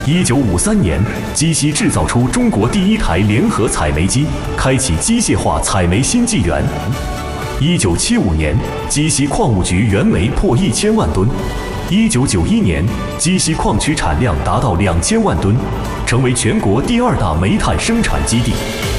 1953年，鸡西制造出中国第一台联合采煤机，开启机械化采煤新纪元。1975年，鸡西矿务局原煤破1000万吨。1991年，鸡西矿区产量达到2000万吨，成为全国第2大煤炭生产基地。